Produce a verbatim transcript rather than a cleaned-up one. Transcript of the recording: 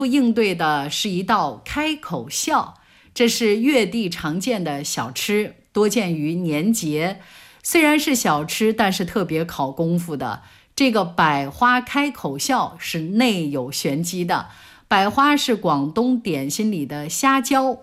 应对的是一道开口笑，这是粤地常见的小吃，多见于年节。虽然是小吃，但是特别考功夫的。这个百花开口笑是内有玄机的。百花是广东点心里的虾饺，